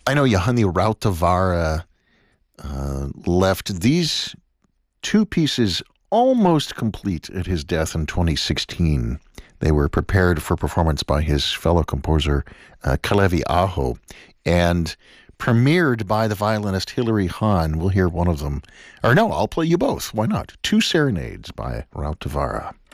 I know Johanni Rautavaara left these two pieces almost complete at his death in 2016. They were prepared for performance by his fellow composer, Kalevi Aho, and premiered by the violinist Hilary Hahn. We'll hear one of them. Or no, I'll play you both. Why not? Two serenades by Rautavaara.